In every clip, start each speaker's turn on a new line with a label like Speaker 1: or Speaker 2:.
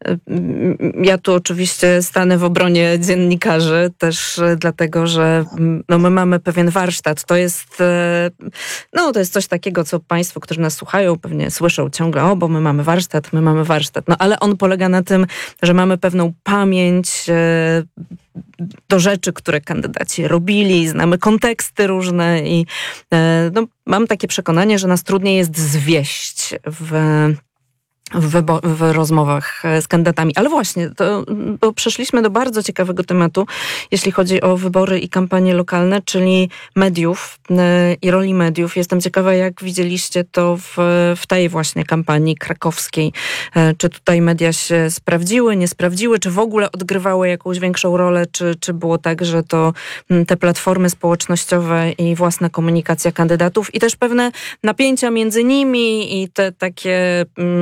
Speaker 1: Ja tu oczywiście stanę w obronie dziennikarzy, też dlatego, że my mamy pewien warsztat. To jest coś takiego, co państwo, którzy nas słuchają, pewnie słyszą ciągle, bo my mamy warsztat. No ale on polega na tym, że mamy pewną pamięć do rzeczy, które kandydaci robili, znamy konteksty różne i mam takie przekonanie, że nas trudniej jest zwieść w rozmowach z kandydatami. Ale właśnie, bo przeszliśmy do bardzo ciekawego tematu, jeśli chodzi o wybory i kampanie lokalne, czyli mediów i roli mediów. Jestem ciekawa, jak widzieliście to w tej właśnie kampanii krakowskiej. Czy tutaj media się sprawdziły, nie sprawdziły, czy w ogóle odgrywały jakąś większą rolę, czy było tak, że to te platformy społecznościowe i własna komunikacja kandydatów i też pewne napięcia między nimi i te takie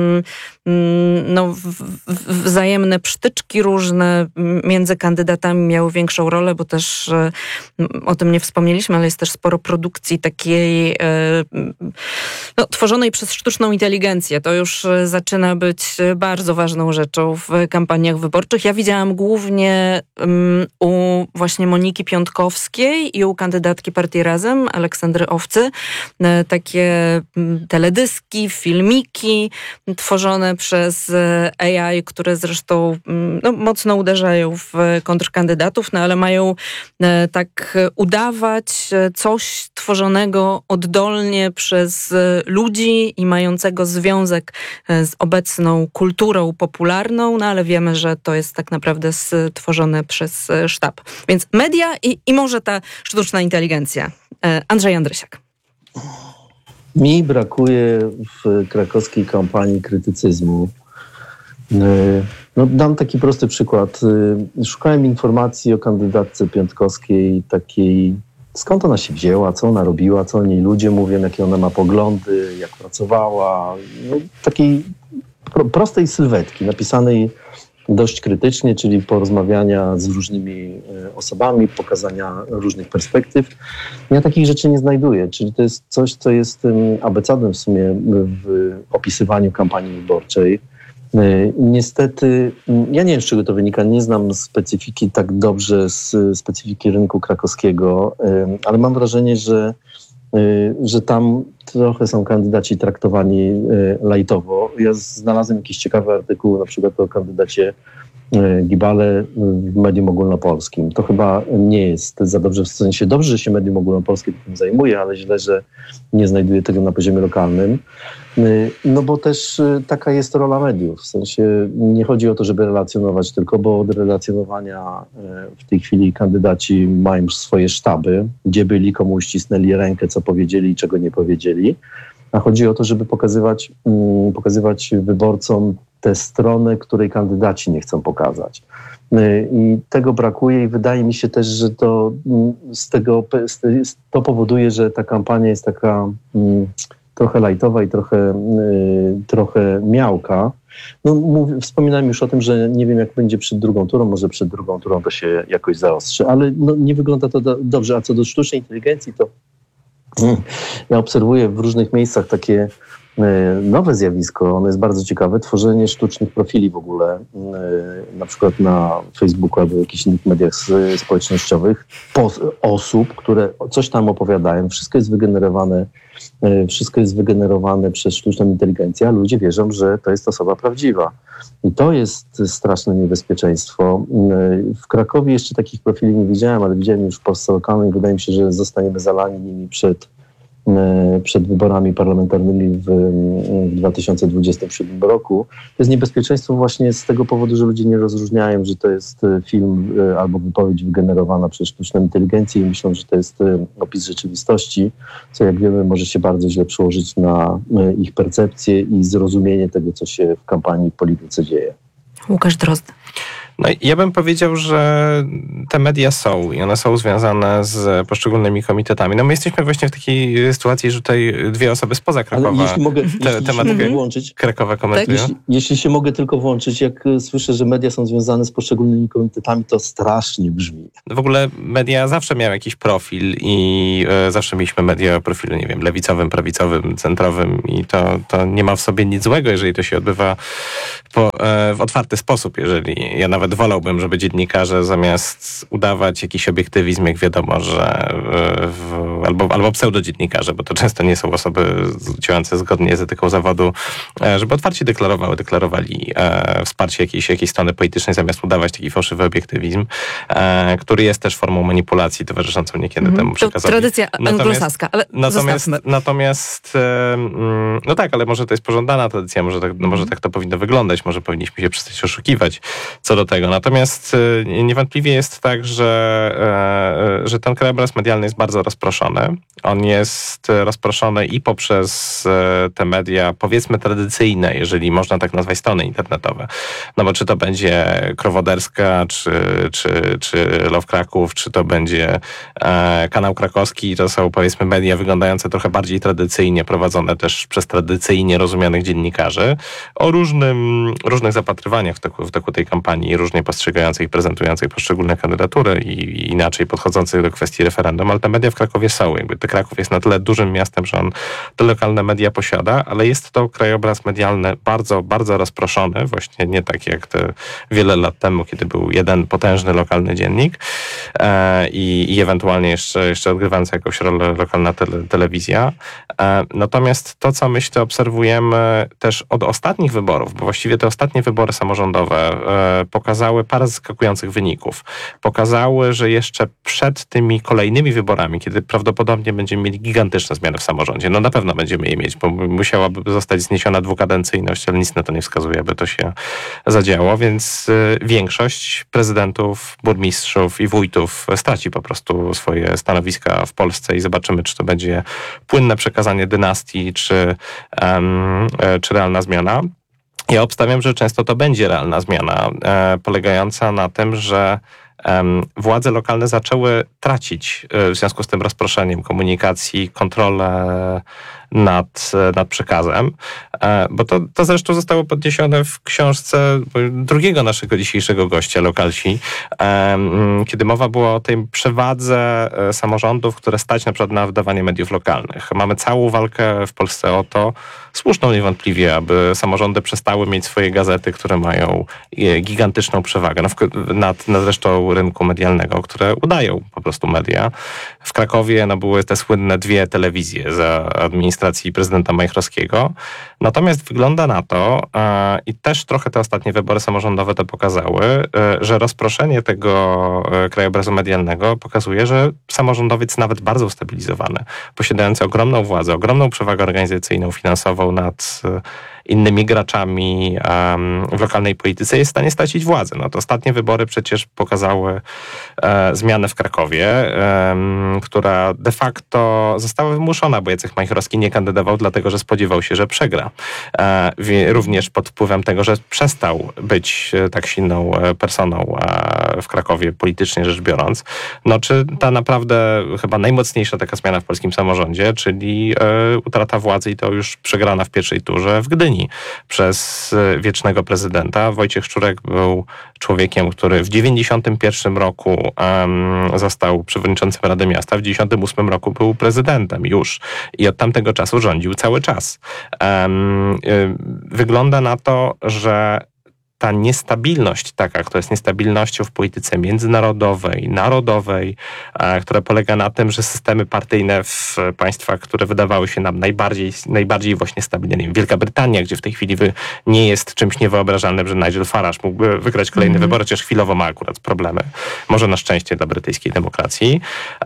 Speaker 1: wzajemne przytyczki różne między kandydatami miały większą rolę, bo też o tym nie wspomnieliśmy, ale jest też sporo produkcji takiej tworzonej przez sztuczną inteligencję. To już zaczyna być bardzo ważną rzeczą w kampaniach wyborczych. Ja widziałam głównie u właśnie Moniki Piątkowskiej i u kandydatki Partii Razem, Aleksandry Owcy, takie teledyski, filmiki tworzone przez AI, które zresztą mocno uderzają w kontrkandydatów, ale mają tak udawać coś tworzonego oddolnie przez ludzi i mającego związek z obecną kulturą popularną, ale wiemy, że to jest tak naprawdę stworzone przez sztab. Więc media i może ta sztuczna inteligencja. Andrzej Andrysiak.
Speaker 2: Mi brakuje w krakowskiej kampanii krytycyzmu. Dam taki prosty przykład. Szukałem informacji o kandydatce Piątkowskiej, takiej skąd ona się wzięła, co ona robiła, co o niej ludzie mówią, jakie ona ma poglądy, jak pracowała. Takiej prostej sylwetki, napisanej dość krytycznie, czyli porozmawiania z różnymi osobami, pokazania różnych perspektyw. Ja takich rzeczy nie znajduję, czyli to jest coś, co jest abecadem w sumie w opisywaniu kampanii wyborczej. Niestety, ja nie wiem, z czego to wynika, nie znam specyfiki tak dobrze z specyfiki rynku krakowskiego, ale mam wrażenie, że tam trochę są kandydaci traktowani lajtowo. Ja znalazłem jakiś ciekawy artykuł, na przykład o kandydacie Gibale w Medium Ogólnopolskim. To chyba nie jest za dobrze, w sensie dobrze, że się Medium Ogólnopolskie tym zajmuje, ale źle, że nie znajduje tego na poziomie lokalnym. Bo też taka jest rola mediów. W sensie nie chodzi o to, żeby relacjonować tylko, bo od relacjonowania w tej chwili kandydaci mają już swoje sztaby, gdzie byli, komu uścisnęli rękę, co powiedzieli i czego nie powiedzieli. A chodzi o to, żeby pokazywać wyborcom tę stronę, której kandydaci nie chcą pokazać. I tego brakuje i wydaje mi się też, że to powoduje, że ta kampania jest taka trochę lajtowa i trochę miałka. Wspominałem już o tym, że nie wiem, jak będzie przed drugą turą, może przed drugą turą to się jakoś zaostrzy, ale nie wygląda to dobrze. A co do sztucznej inteligencji, to ja obserwuję w różnych miejscach takie nowe zjawisko, ono jest bardzo ciekawe, tworzenie sztucznych profili w ogóle, na przykład na Facebooku albo w jakichś innych mediach społecznościowych, osób, które coś tam opowiadają, wszystko jest wygenerowane przez sztuczną inteligencję, a ludzie wierzą, że to jest osoba prawdziwa. I to jest straszne niebezpieczeństwo. W Krakowie jeszcze takich profili nie widziałem, ale widziałem już w Polsce lokalnej. Wydaje mi się, że zostaniemy zalani nimi przed wyborami parlamentarnymi w 2027 roku. To jest niebezpieczeństwo właśnie z tego powodu, że ludzie nie rozróżniają, że to jest film albo wypowiedź wygenerowana przez sztuczną inteligencję i myślą, że to jest opis rzeczywistości, co jak wiemy może się bardzo źle przełożyć na ich percepcję i zrozumienie tego, co się w kampanii w polityce dzieje.
Speaker 1: Łukasz Drozd.
Speaker 3: No ja bym powiedział, że te media są i one są związane z poszczególnymi komitetami. No my jesteśmy właśnie w takiej sytuacji, że tutaj dwie osoby spoza Krakowa
Speaker 2: Ale jeśli mogę włączyć,
Speaker 3: Krakowa komentują.
Speaker 2: Tak? Jeśli się mogę tylko włączyć, jak słyszę, że media są związane z poszczególnymi komitetami, to strasznie brzmi.
Speaker 3: W ogóle media zawsze miały jakiś profil i zawsze mieliśmy media o profilu, nie wiem, lewicowym, prawicowym, centrowym i to nie ma w sobie nic złego, jeżeli to się odbywa w otwarty sposób. Jeżeli ja nawet wolałbym, żeby dziennikarze zamiast udawać jakiś obiektywizm, jak wiadomo, że albo pseudodziennikarze, bo to często nie są osoby działające zgodnie z etyką zawodu, żeby otwarcie deklarowali wsparcie jakiejś strony politycznej, zamiast udawać taki fałszywy obiektywizm, który jest też formą manipulacji towarzyszącą niekiedy temu przekazowi.
Speaker 1: To tradycja anglosaska, ale
Speaker 3: natomiast no tak, ale może to jest pożądana tradycja, może tak to powinno wyglądać, może powinniśmy się przestać oszukiwać co do tego. Natomiast niewątpliwie jest tak, że ten krajobraz medialny jest bardzo rozproszony. On jest rozproszony i poprzez te media, powiedzmy tradycyjne, jeżeli można tak nazwać, strony internetowe. No bo czy to będzie Krowoderska, czy Love Kraków, czy to będzie Kanał Krakowski, to są powiedzmy media wyglądające trochę bardziej tradycyjnie, prowadzone też przez tradycyjnie rozumianych dziennikarzy o różnych zapatrywaniach w toku tej kampanii, różnie postrzegających i prezentujących poszczególne kandydatury i inaczej podchodzących do kwestii referendum, ale te media w Krakowie są. Jakby Kraków jest na tyle dużym miastem, że on te lokalne media posiada, ale jest to krajobraz medialny bardzo, bardzo rozproszony, właśnie nie tak jak te wiele lat temu, kiedy był jeden potężny lokalny dziennik i ewentualnie jeszcze odgrywająca jakąś rolę lokalna telewizja. Natomiast to, co myślę, obserwujemy też od ostatnich wyborów, bo właściwie te ostatnie wybory samorządowe pokazały parę zaskakujących wyników. Pokazały, że jeszcze przed tymi kolejnymi wyborami, kiedy prawdopodobnie będziemy mieli gigantyczne zmiany w samorządzie, no na pewno będziemy je mieć, bo musiałaby zostać zniesiona dwukadencyjność, ale nic na to nie wskazuje, aby to się zadziało, więc większość prezydentów, burmistrzów i wójtów straci po prostu swoje stanowiska w Polsce i zobaczymy, czy to będzie płynne przekazanie dynastii, czy realna zmiana. Ja obstawiam, że często to będzie realna zmiana, polegająca na tym, że władze lokalne zaczęły tracić w związku z tym rozproszeniem komunikacji, kontrolę nad przekazem, bo to zresztą zostało podniesione w książce drugiego naszego dzisiejszego gościa, Lokalsi, kiedy mowa była o tej przewadze samorządów, które stać na przykład na wydawanie mediów lokalnych. Mamy całą walkę w Polsce o to, słuszną niewątpliwie, aby samorządy przestały mieć swoje gazety, które mają gigantyczną przewagę nad resztą rynku medialnego, które udają po prostu media. W Krakowie były te słynne 2 telewizje za administracji prezydenta Majchrowskiego. Natomiast wygląda na to, i też trochę te ostatnie wybory samorządowe to pokazały, że rozproszenie tego krajobrazu medialnego pokazuje, że samorządowiec nawet bardzo ustabilizowany, posiadający ogromną władzę, ogromną przewagę organizacyjną, finansową nad innymi graczami w lokalnej polityce, jest w stanie stracić władzę. No to ostatnie wybory przecież pokazały zmianę w Krakowie, która de facto została wymuszona, bo Jacek Majchrowski nie kandydował, dlatego że spodziewał się, że przegra. Również pod wpływem tego, że przestał być tak silną personą w Krakowie, politycznie rzecz biorąc. No czy ta naprawdę chyba najmocniejsza taka zmiana w polskim samorządzie, czyli utrata władzy i to już przegrana w pierwszej turze w Gdyni przez wiecznego prezydenta. Wojciech Szczurek był człowiekiem, który w 1991 roku został przewodniczącym Rady Miasta, w 1998 roku był prezydentem już i od tamtego czasu rządził cały czas. Wygląda na to, że ta niestabilność taka, która jest niestabilnością w polityce międzynarodowej, narodowej, która polega na tym, że systemy partyjne w państwach, które wydawały się nam najbardziej właśnie stabilnymi. Wielka Brytania, gdzie w tej chwili nie jest czymś niewyobrażalnym, że Nigel Farage mógłby wygrać kolejne wybory, chociaż chwilowo ma akurat problemy. Może na szczęście dla brytyjskiej demokracji.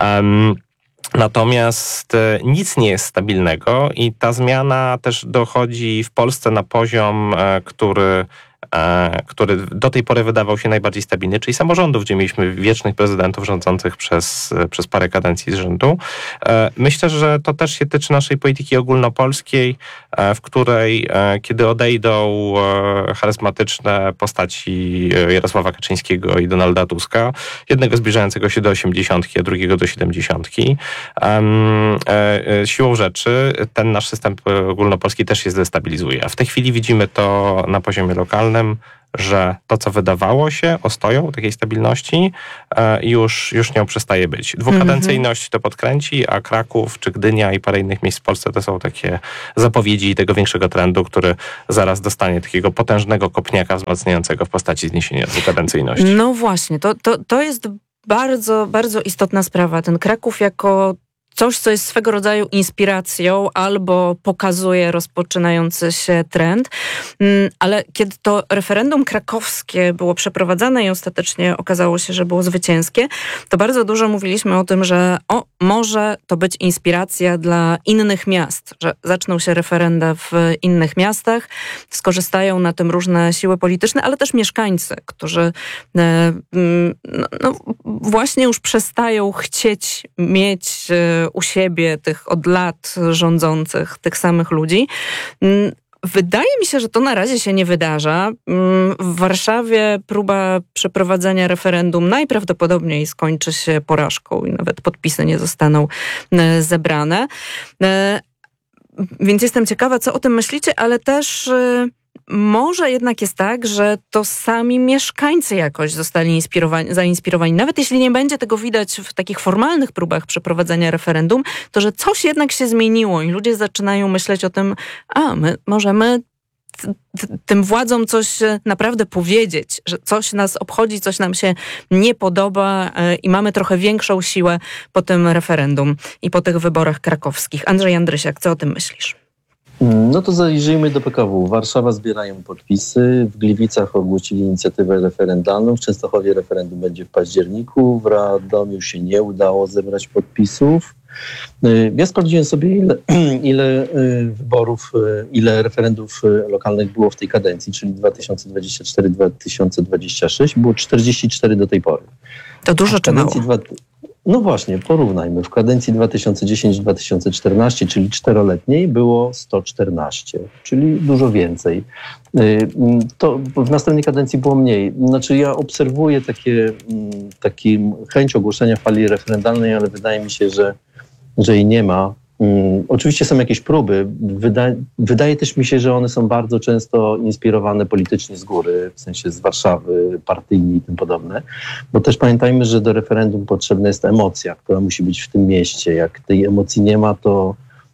Speaker 3: Natomiast nic nie jest stabilnego i ta zmiana też dochodzi w Polsce na poziom, który który do tej pory wydawał się najbardziej stabilny, czyli samorządów, gdzie mieliśmy wiecznych prezydentów rządzących przez parę kadencji z rzędu. Myślę, że to też się tyczy naszej polityki ogólnopolskiej, w której kiedy odejdą charyzmatyczne postaci Jarosława Kaczyńskiego i Donalda Tuska, jednego zbliżającego się do 80, a drugiego do 70, siłą rzeczy ten nasz system ogólnopolski też się zdestabilizuje. A w tej chwili widzimy to na poziomie lokalnym, że to, co wydawało się ostoją takiej stabilności, już nią przestaje być. Dwukadencyjność to podkręci, a Kraków czy Gdynia i parę innych miejsc w Polsce to są takie zapowiedzi tego większego trendu, który zaraz dostanie takiego potężnego kopniaka wzmacniającego w postaci zniesienia dwukadencyjności.
Speaker 1: No właśnie, to jest bardzo, bardzo istotna sprawa. Ten Kraków jako coś, co jest swego rodzaju inspiracją albo pokazuje rozpoczynający się trend. Ale kiedy to referendum krakowskie było przeprowadzane i ostatecznie okazało się, że było zwycięskie, to bardzo dużo mówiliśmy o tym, że może to być inspiracja dla innych miast, że zaczną się referenda w innych miastach, skorzystają na tym różne siły polityczne, ale też mieszkańcy, którzy właśnie już przestają chcieć mieć u siebie tych od lat rządzących, tych samych ludzi. Wydaje mi się, że to na razie się nie wydarza. W Warszawie próba przeprowadzenia referendum najprawdopodobniej skończy się porażką i nawet podpisy nie zostaną zebrane. Więc jestem ciekawa, co o tym myślicie, ale też może jednak jest tak, że to sami mieszkańcy jakoś zostali zainspirowani. Nawet jeśli nie będzie tego widać w takich formalnych próbach przeprowadzenia referendum, to że coś jednak się zmieniło i ludzie zaczynają myśleć o tym, my możemy tym władzom coś naprawdę powiedzieć, że coś nas obchodzi, coś nam się nie podoba i mamy trochę większą siłę po tym referendum i po tych wyborach krakowskich. Andrzej Andrysiak, co o tym myślisz?
Speaker 2: No to zajrzyjmy do PKW. Warszawa zbierają podpisy, w Gliwicach ogłosili inicjatywę referendalną, w Częstochowie referendum będzie w październiku, w Radomiu się nie udało zebrać podpisów. Ja sprawdziłem sobie, ile wyborów, ile referendów lokalnych było w tej kadencji, czyli 2024-2026, było 44 do tej pory.
Speaker 1: To dużo czy mało?
Speaker 2: No właśnie, porównajmy. W kadencji 2010-2014, czyli 4-letniej, było 114, czyli dużo więcej. To w następnej kadencji było mniej. Znaczy ja obserwuję taki chęć ogłoszenia fali referendalnej, ale wydaje mi się, że jej nie ma. Oczywiście są jakieś próby. Wydaje też mi się, że one są bardzo często inspirowane politycznie z góry, w sensie z Warszawy, partyjni i tym podobne. Bo też pamiętajmy, że do referendum potrzebna jest emocja, która musi być w tym mieście. Jak tej emocji nie ma, to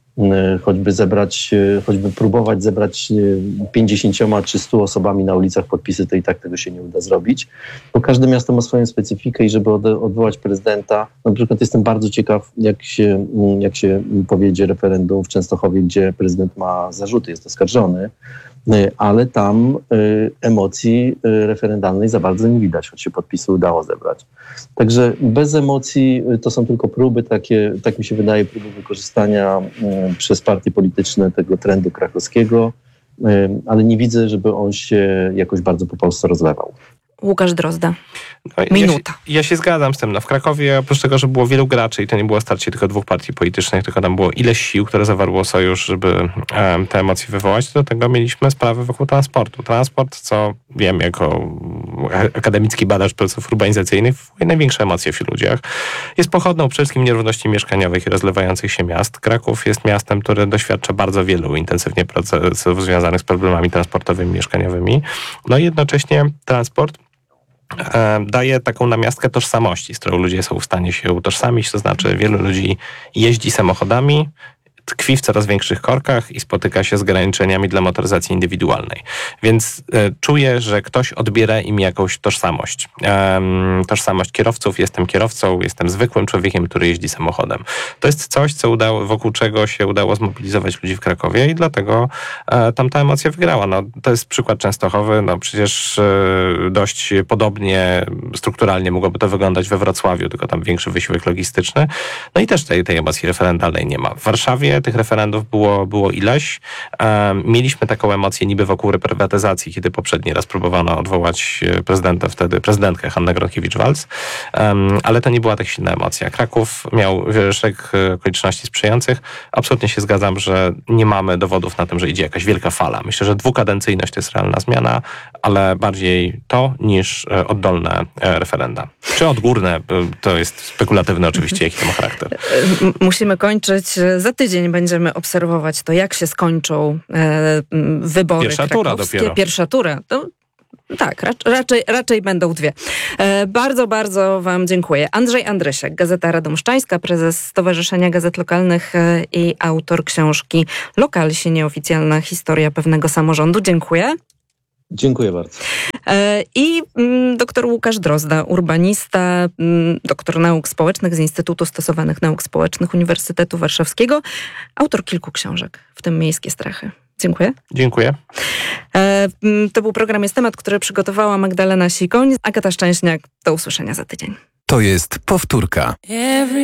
Speaker 2: choćby próbować zebrać 50 czy 100 osobami na ulicach podpisy, to i tak tego się nie uda zrobić. Bo każde miasto ma swoją specyfikę i żeby odwołać prezydenta, na przykład jestem bardzo ciekaw, jak się powiedzie referendum w Częstochowie, gdzie prezydent ma zarzuty, jest oskarżony, ale tam emocji referendalnej za bardzo nie widać, choć się podpisy udało zebrać. Także bez emocji to są tylko próby takie, tak mi się wydaje, próby wykorzystania przez partie polityczne tego trendu krakowskiego, ale nie widzę, żeby on się jakoś bardzo po Polsce rozlewał.
Speaker 1: Łukasz Drozda. Minuta.
Speaker 3: Ja się zgadzam z tym. W Krakowie oprócz tego, że było wielu graczy i to nie było starcie tylko dwóch partii politycznych, tylko tam było ileś sił, które zawarło sojusz, żeby te emocje wywołać, do tego mieliśmy sprawy wokół transportu. Transport, co wiem jako akademicki badacz procesów urbanizacyjnych, wywołuje największe emocje wśród ludziach. Jest pochodną przede wszystkim nierówności mieszkaniowych i rozlewających się miast. Kraków jest miastem, które doświadcza bardzo wielu intensywnie procesów związanych z problemami transportowymi, mieszkaniowymi. No i jednocześnie transport daje taką namiastkę tożsamości, z którą ludzie są w stanie się utożsamić, to znaczy wielu ludzi jeździ samochodami, tkwi w coraz większych korkach i spotyka się z ograniczeniami dla motoryzacji indywidualnej. Więc czuję, że ktoś odbiera im jakąś tożsamość. Tożsamość kierowców, jestem kierowcą, jestem zwykłym człowiekiem, który jeździ samochodem. To jest coś, wokół czego się udało zmobilizować ludzi w Krakowie i dlatego tam ta emocja wygrała. No, to jest przykład Częstochowy, przecież dość podobnie strukturalnie mogłoby to wyglądać we Wrocławiu, tylko tam większy wysiłek logistyczny. No i też tej emocji referendalnej nie ma. W Warszawie rzeczywiście. Tych referendów było ileś. Mieliśmy taką emocję niby wokół reprywatyzacji, kiedy poprzedni raz próbowano odwołać prezydentkę Hannę Gronkiewicz-Waltz, ale to nie była tak silna emocja. Kraków miał szereg okoliczności sprzyjających. Absolutnie się zgadzam, że nie mamy dowodów na tym, że idzie jakaś wielka fala. Myślę, że dwukadencyjność to jest realna zmiana, ale bardziej to niż oddolne referenda. Czy odgórne, to jest spekulatywne oczywiście, jaki to ma charakter.
Speaker 1: Musimy kończyć. Za tydzień będziemy obserwować to, jak się skończą wybory
Speaker 3: Pierwsza
Speaker 1: krakowskie.
Speaker 3: Tura dopiero.
Speaker 1: Pierwsza tura. Tak, raczej będą dwie. Bardzo, bardzo wam dziękuję. Andrzej Andrysiak, Gazeta Radomszczańska, prezes Stowarzyszenia Gazet Lokalnych i autor książki Lokalsi, nieoficjalna historia pewnego samorządu. Dziękuję.
Speaker 2: Dziękuję bardzo.
Speaker 1: I dr Łukasz Drozda, urbanista, doktor nauk społecznych z Instytutu Stosowanych Nauk Społecznych Uniwersytetu Warszawskiego, autor kilku książek, w tym Miejskie strachy. Dziękuję.
Speaker 3: Dziękuję.
Speaker 1: To był program Jest Temat, który przygotowała Magdalena Sikoń. Agata Szczęśniak. Do usłyszenia za tydzień.
Speaker 4: To jest powtórka.